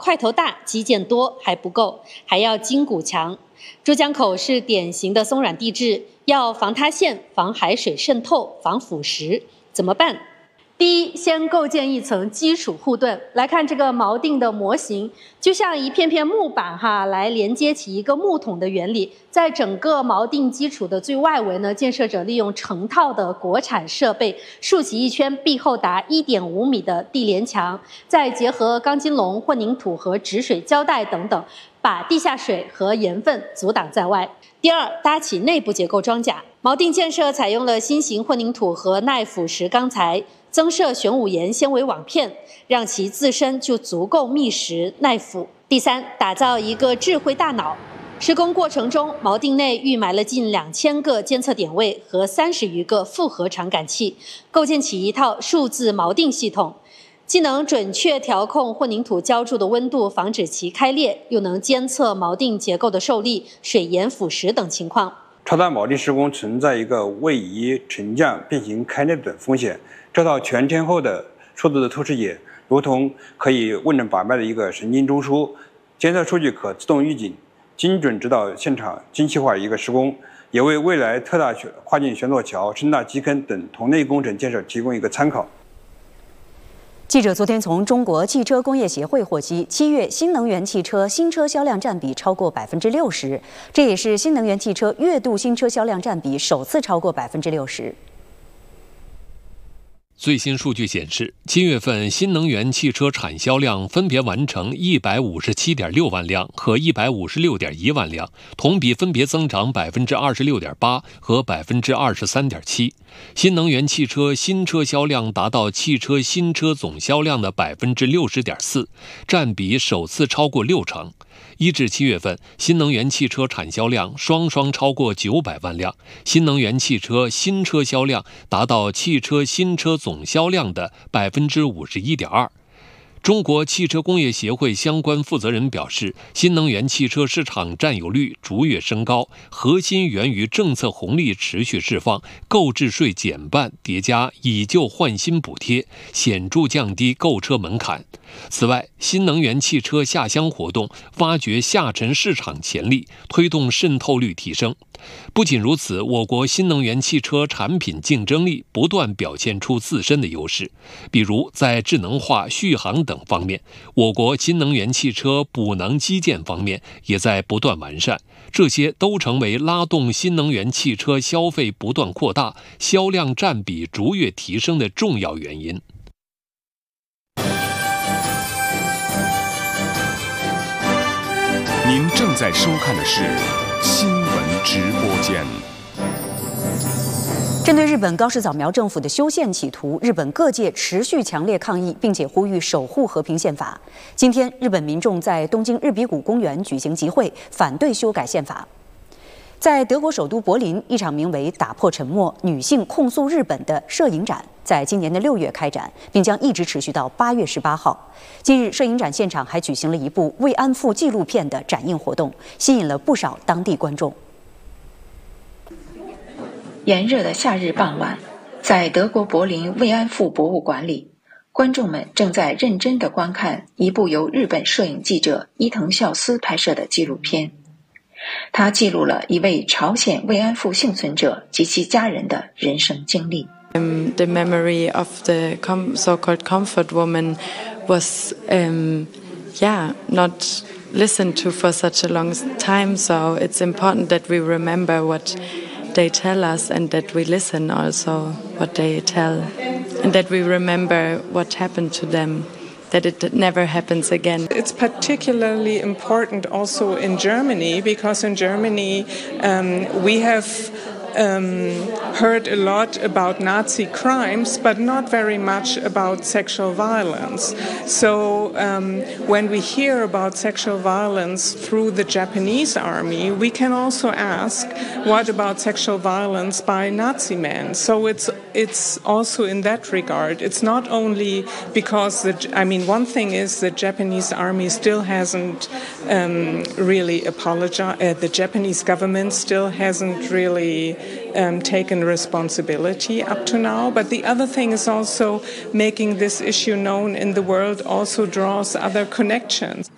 块头大、基建多还不够，还要筋骨强。珠江口是典型的松软地质，要防塌陷、防海水渗透、防腐蚀，怎么办？第一，先构建一层基础护盾。来看这个锚定的模型，就像一片片木板来连接起一个木桶的原理。在整个锚定基础的最外围呢，建设者利用成套的国产设备竖起一圈壁厚达1.5米的地连墙，再结合钢筋笼、混凝土和止水胶带等等，把地下水和盐分阻挡在外。第二，搭起内部结构装甲。锚定建设采用了新型混凝土和耐腐蚀钢材，增设玄武岩纤维网片，让其自身就足够密实耐腐。第三，打造一个智慧大脑。施工过程中，锚定内预埋了近2000个监测点位和30余个复合传感器，构建起一套数字锚定系统，既能准确调控混凝土浇筑的温度，防止其开裂，又能监测锚定结构的受力、水盐腐蚀等情况。 超大锚定施工存在一个位移、沉降、变形、开裂等风险。这套全天候的数字的透视仪，如同可以问诊把脉的一个神经中枢，监测数据可自动预警，精准指导现场精细化一个施工，也为未来特大跨境悬索桥、深大基坑等同类工程建设提供一个参考。 记者昨天从中国汽车工业协会获悉，7月新能源汽车新车销量占比超过60%，这也是新能源汽车月度新车销量占比首次超过60%。 最新数据显示，7月份新能源汽车产销量分别完成157.6万辆和156.1万辆，同比分别增长26.8%和23.7%。新能源汽车新车销量达到汽车新车总销量的60.4%，占比首次超过60%。1至7月份，新能源汽车产销量双双超过900万辆，新能源汽车新车销量达到汽车新车总销量的51.2%。中国汽车工业协会相关负责人表示，新能源汽车市场占有率逐月升高，核心源于政策红利持续释放、购置税减半叠加以旧换新补贴，显著降低购车门槛。此外，新能源汽车下乡活动挖掘下沉市场潜力，推动渗透率提升。不仅如此，我国新能源汽车产品竞争力不断表现出自身的优势，比如在智能化、续航等方面，我国新能源汽车补能基建方面也在不断完善，这些都成为拉动新能源汽车消费不断扩大、销量占比逐月提升的重要原因。 您正在收看的是新闻直播间。 针对日本高市早苗政府的修宪企图，日本各界持续强烈抗议，并且呼吁守护和平宪法。今天，日本民众在东京日比谷公园举行集会，反对修改宪法。在德国首都柏林，一场名为“打破沉默：女性控诉日本”的摄影展，在今年的6月开展，并将一直持续到8月18号。近日，摄影展现场还举行了一部慰安妇纪录片的展映活动，吸引了不少当地观众。 炎热的夏日傍晚，在德国柏林慰安妇博物馆里，观众们正在认真地观看一部由日本摄影记者伊藤孝司拍摄的纪录片。他记录了一位朝鲜慰安妇幸存者及其家人的人生经历。 The memory of the so-called comfort woman was, not listened to for such a long time, so it's important that we remember what they tell us and that we listen also what they tell, and that we remember what happened to them.That it never happens again. It's particularly important also in Germany, because in Germany we have heard a lot about Nazi crimes, but not very much about sexual violence. So when we hear about sexual violence through the Japanese army, we can also ask, what about sexual violence by Nazi men? So it's also in that regard. It's not only because one thing is the Japanese army still hasn't really apologized. The Japanese government still hasn't really taken responsibility up to now. But the other thing is also making this issue known in the world also draws other connections.